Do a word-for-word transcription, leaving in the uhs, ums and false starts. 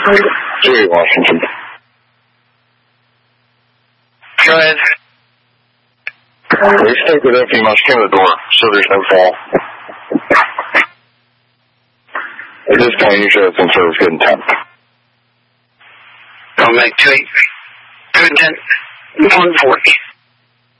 Jerry Washington. Go ahead. Please take it up. You must come to the door so there's no fall. At this point, usually it's in service good intent. I'll make two eight, two ten, one forty.